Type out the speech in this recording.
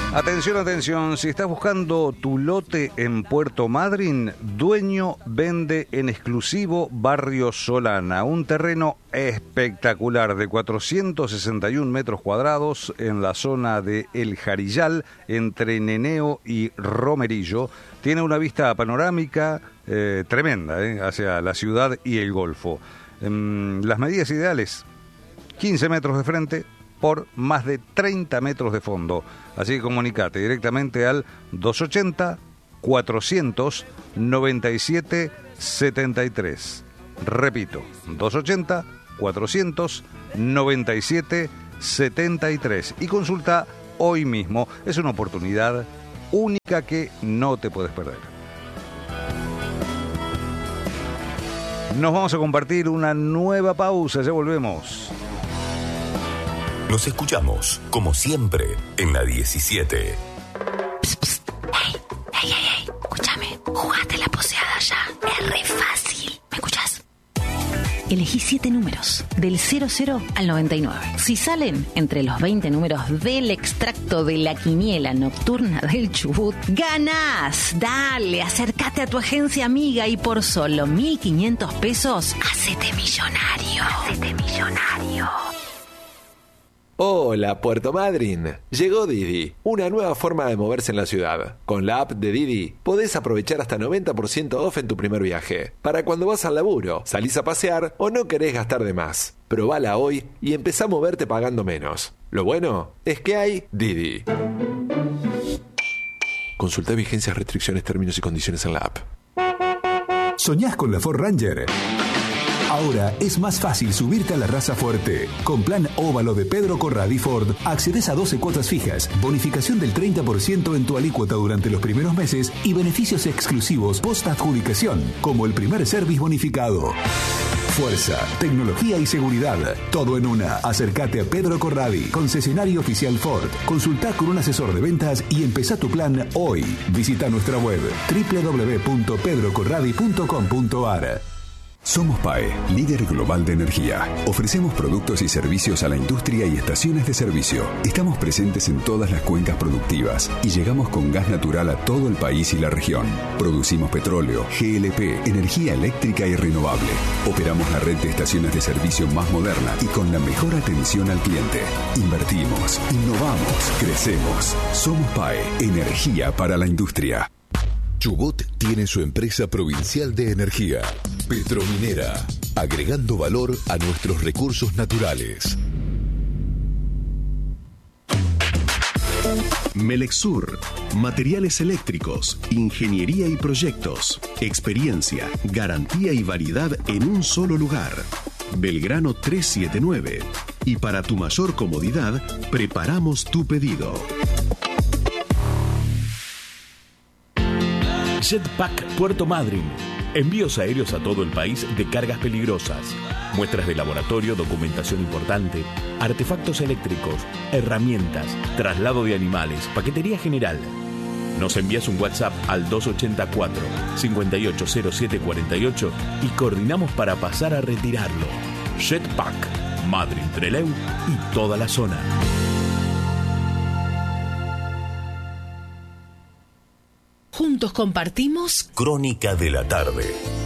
Atención, atención, si estás buscando tu lote en Puerto Madryn, Dueño vende en exclusivo Barrio Solana, un terreno espectacular de 461 metros cuadrados en la zona de El Jarillal, entre Neneo y Romerillo. Tiene una vista panorámica tremenda hacia la ciudad y el Golfo. Las medidas ideales, 15 metros de frente por más de 30 metros de fondo. Así que comunicate directamente al 280-497-73. Repito, 280-497-73. Y consulta hoy mismo. Es una oportunidad única que no te puedes perder. Nos vamos a compartir una nueva pausa. Ya volvemos. Nos escuchamos, como siempre, en la 17. Psst, psst. Hey, escúchame, jugate la poseada ya. Es re fácil. ¿Me escuchás? Elegí 7 números, del 00 al 99. Si salen entre los 20 números del extracto de la quiniela nocturna del Chubut, ¡ganás! Dale, acércate a tu agencia amiga y por solo 1.500 pesos, hacete millonario. Hacete millonario. Hola, Puerto Madryn. Llegó Didi, una nueva forma de moverse en la ciudad. Con la app de Didi podés aprovechar hasta 90% off en tu primer viaje. Para cuando vas al laburo, salís a pasear o no querés gastar de más. Probala hoy y empezá a moverte pagando menos. Lo bueno es que hay Didi. Consulta vigencias, restricciones, términos y condiciones en la app. ¿Soñás con la Ford Ranger? Ahora es más fácil subirte a la raza fuerte. Con plan óvalo de Pedro Corradi Ford, accedes a 12 cuotas fijas, bonificación del 30% en tu alícuota durante los primeros meses y beneficios exclusivos post-adjudicación, como el primer service bonificado. Fuerza, tecnología y seguridad, todo en una. Acércate a Pedro Corradi, concesionario oficial Ford. Consultá con un asesor de ventas y empezá tu plan hoy. Visita nuestra web www.pedrocorradi.com.ar. Somos PAE, líder global de energía. Ofrecemos productos y servicios a la industria y estaciones de servicio. Estamos presentes en todas las cuencas productivas y llegamos con gas natural a todo el país y la región. Producimos petróleo, GLP, energía eléctrica y renovable. Operamos la red de estaciones de servicio más moderna y con la mejor atención al cliente. Invertimos, innovamos, crecemos. Somos PAE, energía para la industria. Chubut tiene su empresa provincial de energía, Petrominera, agregando valor a nuestros recursos naturales. Melexur, materiales eléctricos, ingeniería y proyectos, experiencia, garantía y variedad en un solo lugar. Belgrano 379. Y para tu mayor comodidad, preparamos tu pedido. Jetpack Puerto Madryn. Envíos aéreos a todo el país de cargas peligrosas, muestras de laboratorio, documentación importante, artefactos eléctricos, herramientas, traslado de animales, paquetería general. Nos envías un WhatsApp al 284-580748 y coordinamos para pasar a retirarlo. Jetpack, Madryn, Trelew y toda la zona. Juntos compartimos Crónica de la tarde.